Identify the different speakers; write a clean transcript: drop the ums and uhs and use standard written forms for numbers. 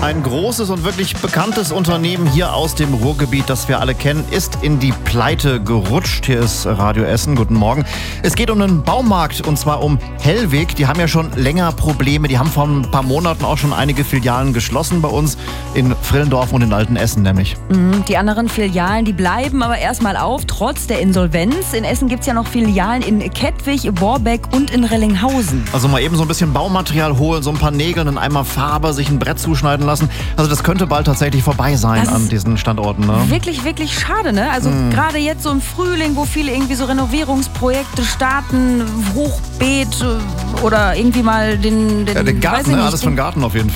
Speaker 1: Ein großes und wirklich bekanntes Unternehmen hier aus dem Ruhrgebiet, das wir alle kennen, ist in die Pleite gerutscht. Hier ist Radio Essen. Guten Morgen. Es geht um einen Baumarkt und zwar um Hellweg. Die haben ja schon länger Probleme. Die haben vor ein paar Monaten auch schon einige Filialen geschlossen bei uns in Vrillendorf und in Altenessen nämlich.
Speaker 2: Die anderen Filialen, die bleiben aber erstmal auf, trotz der Insolvenz. In Essen gibt es ja noch Filialen in Kettwig, Borbeck und in Rellinghausen.
Speaker 1: Also mal eben so ein bisschen Baumaterial holen, so ein paar Nägel, einen Eimer Farbe, sich ein Brett zuschneiden lassen. Also das könnte bald tatsächlich vorbei sein an diesen Standorten. Ne?
Speaker 2: Wirklich, wirklich schade, ne? Also gerade jetzt so im Frühling, wo viele irgendwie so Renovierungsprojekte starten, Hochbeet oder irgendwie mal den
Speaker 1: Garten,
Speaker 2: weiß ich nicht,
Speaker 1: alles für den Garten auf jeden Fall.